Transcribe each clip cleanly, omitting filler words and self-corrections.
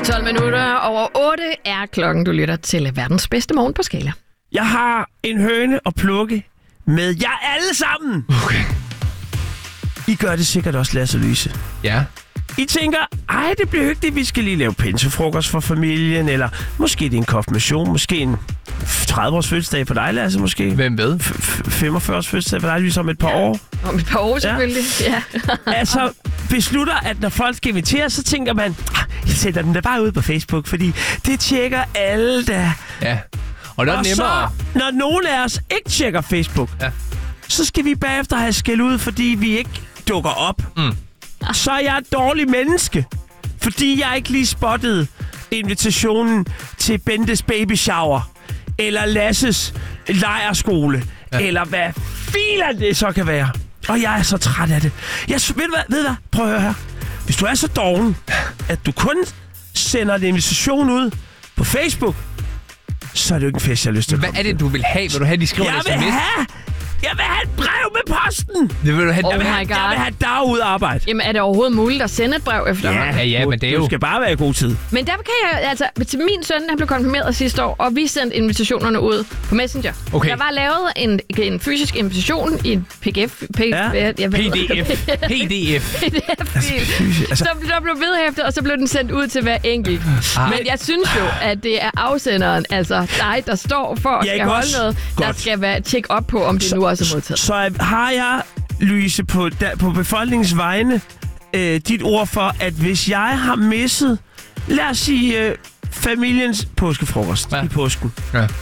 12 minutter over 8 er klokken. Du lytter til verdens bedste morgen på Skala. Jeg har en høne at plukke med jer alle sammen. Okay. I gør det sikkert også, Lasse og Louise. Ja. I tænker, det bliver hyggeligt, vi skal lige lave pinsefrokost for familien, eller måske det er en konfirmation, måske en 30-års fødselsdag for dig, Lasse, måske. Hvem ved? 45-års fødselsdag for dig, ligesom et par år. Om et par år selvfølgelig, ja. Altså, beslutter, at når folk skal invitere, så tænker man, jeg sætter den da bare ud på Facebook, fordi det tjekker alle der. Ja. Og der er nemmere. Så, når nogen af os ikke tjekker Facebook, så skal vi bagefter have skæld ud, fordi vi ikke dukker op. Så er jeg et dårligt menneske, fordi jeg ikke lige spottede invitationen til Bentes baby shower, eller Lasses lejrskole, eller hvad filer det så kan være. Og jeg er så træt af det. Ved du hvad? Prøv at høre her. Hvis du er så doven, at du kun sender en invitation ud på Facebook, så er det jo ikke en fest, jeg har lyst til at komme. Hvad er det, du vil have? Vil du have, de skriver en sms? Jeg vil have et brev med posten! Det vil du have. Oh my God. Jeg vil have dag ud arbejde. Jamen, er det overhovedet muligt at sende et brev efter mig? Ja, men det er jo... Du skal bare være i god tid. Men der kan jeg, altså, til min søn, han blev konfirmeret sidste år, og vi sendte invitationerne ud på Messenger. Okay. Der var lavet en fysisk invitation i en PDF. PDF. Så der blev vedhæftet, og så blev den sendt ud til hver enkelt. Men jeg synes jo, at det er afsenderen, altså dig, der står for at skal holde noget, der skal være tjek op på, om det nu også er modtaget. Så har jeg, Louise, på befolkningens vegne, dit ord for, at hvis jeg har misset, lad os sige, familiens påskefrokost i påsken,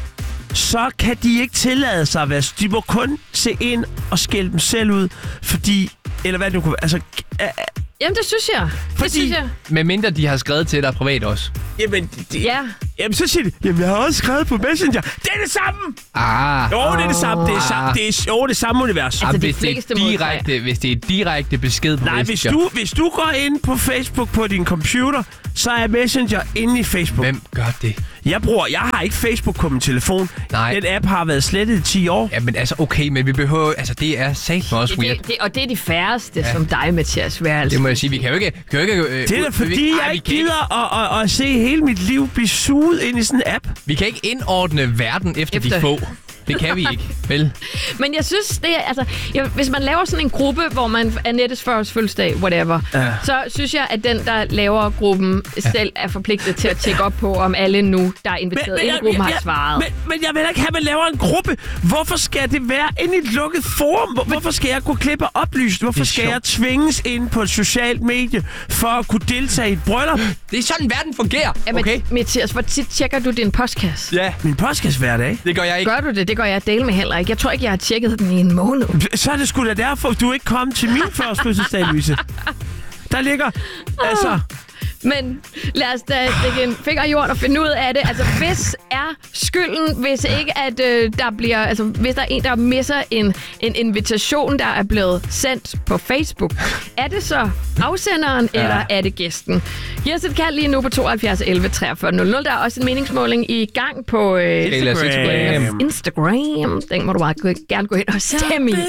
så kan de ikke tillade sig at være... De må kun se ind og skælde dem selv ud, fordi... Eller hvad det kunne være. Altså... Jamen, det synes jeg. Med mindre de har skrevet til dig privat også. Jamen, jamen, så siger de, jamen, jeg har også skrevet på Messenger. Det er det samme! Jo, det er det samme. Det er samme univers. Altså, hvis det er direkte besked på Messenger. Hvis du går ind på Facebook på din computer, så er Messenger inde i Facebook. Hvem gør det? Jeg har ikke Facebook på min telefon. Nej. Den app har været slettet i 10 år. Jamen altså, okay, men vi behøver... Altså, det er satme også weird. Og det er de færreste, som dig, Mathias. Det må jeg sige. Vi kan jo ikke... Det er da fordi, jeg ikke gider at se hele mit liv blive suget ind i sådan en app. Vi kan ikke indordne verden efter de få. Det kan vi ikke, vel? Men jeg synes, det er, altså, hvis man laver sådan en gruppe, hvor man er Nettes fødselsdag, whatever, så synes jeg, at den, der laver gruppen, selv er forpligtet til at tjekke op på, om alle nu, der er inviteret ind i gruppen, har svaret. Men jeg vil ikke have, at man laver en gruppe. Hvorfor skal det være inde i et lukket forum? Hvorfor skal jeg kunne klippe oplyst? Hvorfor skal jeg tvinges ind på et socialt medie for at kunne deltage i et bryllup? Det er sådan, verden fungerer, okay? Mathias, hvor tit tjekker du din postkasse? Ja. Min postkasse hver dag? Det gør jeg ikke. Gør du det? Det gør jeg dele med heller ikke. Jeg tror ikke, jeg har tjekket den i en måned. Så er det sgu da derfor, du ikke kom til min første fødselsdag, Louise. Der ligger, altså... Men lad os da stikke en finger i jorden og finde ud af det. Altså, hvis er skylden, hvis ikke at der bliver... Altså, hvis der er en, der misser en invitation, der er blevet sendt på Facebook, er det så afsenderen, eller er det gæsten? Giv os et kald lige nu på 72 11 43 00. Der er også en meningsmåling i gang på Instagram. Den må du bare gerne gå ind og stemme i.